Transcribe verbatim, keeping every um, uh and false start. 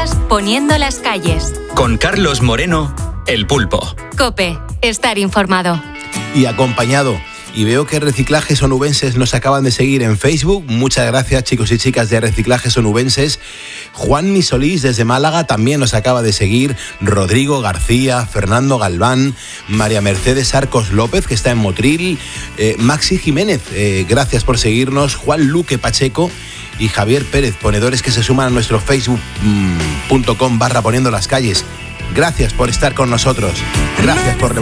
días poniendo las calles. Con Carlos Moreno, El Pulpo. COPE, estar informado. Y acompañado. Y veo que Reciclajes Onubenses nos acaban de seguir en Facebook. Muchas gracias, chicos y chicas de Reciclajes Onubenses. Juan Misolís desde Málaga también nos acaba de seguir. Rodrigo García, Fernando Galván, María Mercedes Arcos López, que está en Motril, eh, Maxi Jiménez, eh, gracias por seguirnos. Juan Luque Pacheco y Javier Pérez, ponedores que se suman a nuestro facebook punto com barra poniendo las calles. Gracias por estar con nosotros. Gracias por